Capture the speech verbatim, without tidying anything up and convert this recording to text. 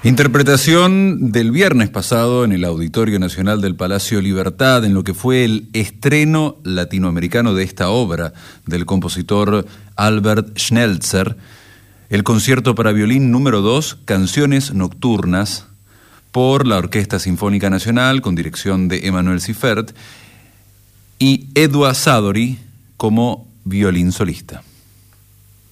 Interpretación del viernes pasado en el Auditorio Nacional del Palacio Libertad, en lo que fue el estreno latinoamericano de esta obra del compositor Albert Schnelzer, el concierto para violín número dos, Canciones Nocturnas, por la Orquesta Sinfónica Nacional, con dirección de Emanuel Siffert, y Edouard Sadori como violín solista.